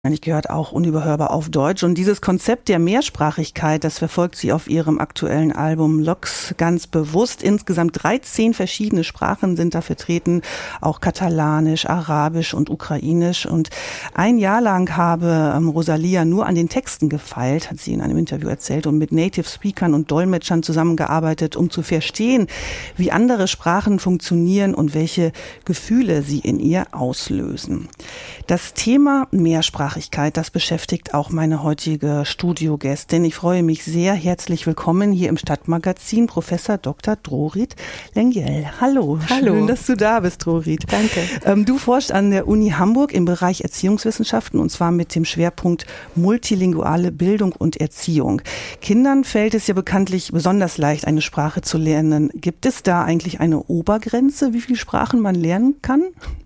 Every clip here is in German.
Ich gehört auch unüberhörbar auf Deutsch. Und dieses Konzept der Mehrsprachigkeit, das verfolgt sie auf ihrem aktuellen Album Lox ganz bewusst. Insgesamt 13 verschiedene Sprachen sind da vertreten, auch Katalanisch, Arabisch und Ukrainisch. Und ein Jahr lang habe Rosalia nur an den Texten gefeilt, hat sie in einem Interview erzählt, und mit Native Speakern und Dolmetschern zusammengearbeitet, um zu verstehen, wie andere Sprachen funktionieren und welche Gefühle sie in ihr auslösen. Das Thema Mehrsprachigkeit, das beschäftigt auch meine heutige Studiogästin. Ich freue mich sehr. Herzlich willkommen hier im Stadtmagazin, Professor Dr. Drorit Lengyel. Hallo. Hallo. Schön, dass du da bist, Drorit. Danke. Du forschst an der Uni Hamburg im Bereich Erziehungswissenschaften, und zwar mit dem Schwerpunkt multilinguale Bildung und Erziehung. Kindern fällt es ja bekanntlich besonders leicht, eine Sprache zu lernen. Gibt es da eigentlich eine Obergrenze, wie viele Sprachen man lernen kann?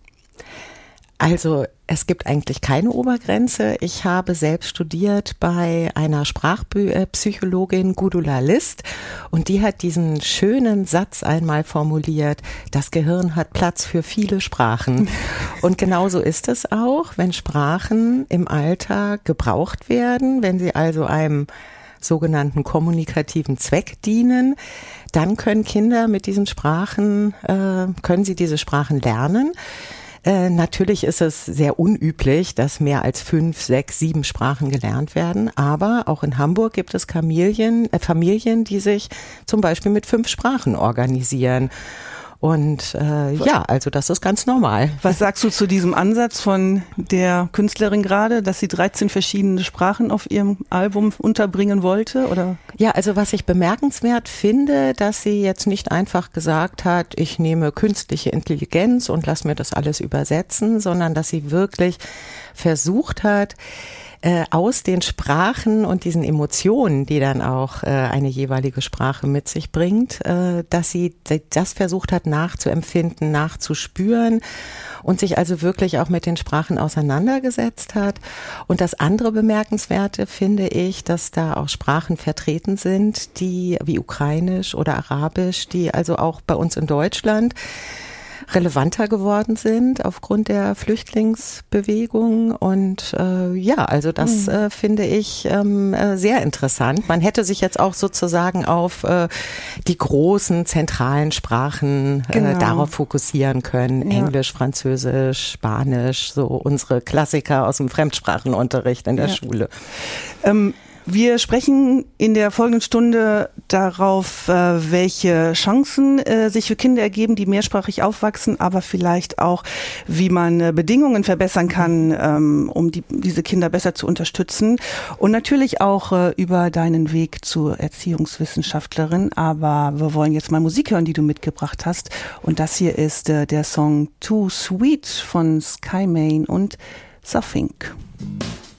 Also es gibt eigentlich keine Obergrenze. Ich habe selbst studiert bei einer Sprachpsychologin, Gudula List, und die hat diesen schönen Satz einmal formuliert: Das Gehirn hat Platz für viele Sprachen. Und genauso ist es auch, wenn Sprachen im Alltag gebraucht werden, wenn sie also einem sogenannten kommunikativen Zweck dienen, dann können Kinder mit diesen Sprachen, können sie diese Sprachen lernen. Natürlich ist es sehr unüblich, dass mehr als 5, 6, 7 Sprachen gelernt werden, aber auch in Hamburg gibt es Familien, die sich zum Beispiel mit 5 Sprachen organisieren. Und also das ist ganz normal. Was sagst du zu diesem Ansatz von der Künstlerin gerade, dass sie 13 verschiedene Sprachen auf ihrem Album unterbringen wollte? Oder? Ja, also was ich bemerkenswert finde, dass sie jetzt nicht einfach gesagt hat, ich nehme künstliche Intelligenz und lass mir das alles übersetzen, sondern dass sie wirklich versucht hat, aus den Sprachen und diesen Emotionen, die dann auch eine jeweilige Sprache mit sich bringt, dass sie das versucht hat nachzuempfinden, nachzuspüren und sich also wirklich auch mit den Sprachen auseinandergesetzt hat. Und das andere Bemerkenswerte finde ich, dass da auch Sprachen vertreten sind, die wie Ukrainisch oder Arabisch, die also auch bei uns in Deutschland relevanter geworden sind aufgrund der Flüchtlingsbewegung. Und also das finde ich sehr interessant. Man hätte sich jetzt auch sozusagen auf die großen zentralen Sprachen darauf fokussieren können. Ja. Englisch, Französisch, Spanisch, so unsere Klassiker aus dem Fremdsprachenunterricht in der Schule. Wir sprechen in der folgenden Stunde darauf, welche Chancen sich für Kinder ergeben, die mehrsprachig aufwachsen, aber vielleicht auch, wie man Bedingungen verbessern kann, um diese Kinder besser zu unterstützen. Und natürlich auch über deinen Weg zur Erziehungswissenschaftlerin. Aber wir wollen jetzt mal Musik hören, die du mitgebracht hast. Und das hier ist der Song Too Sweet von Sky Main und Safink.